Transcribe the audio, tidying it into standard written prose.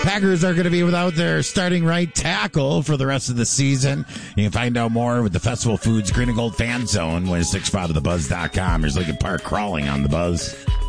Packers are going to be without their starting right tackle for the rest of the season. You can find out more with the Festival Foods Green and Gold Fan Zone when it's 6spotofthebuzz.com. There's Lincoln Park crawling on the buzz.